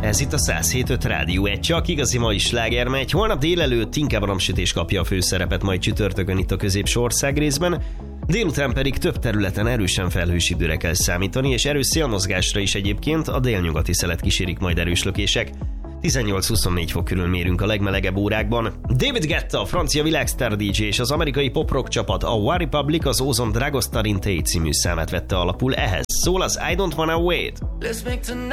Ez itt a 107.5 Rádió, egy csak igazi mai sláger megy. Holnap délelőtt inkább a napsütés kapja a főszerepet, majd csütörtökön itt a középső ország részben. Délután pedig több területen erősen felhős időre kell számítani, és erős szélmozgásra is egyébként. A délnyugati szelet kísérik majd erős lökések. 18-24 fok körül mérünk a legmelegebb órákban. David Guetta, a francia világsztár DJ és az amerikai pop-rock csapat a One Republic az Ozone Dragostar in Te című számát vette alapul. Ehhez szól az I Don't Wanna Wait.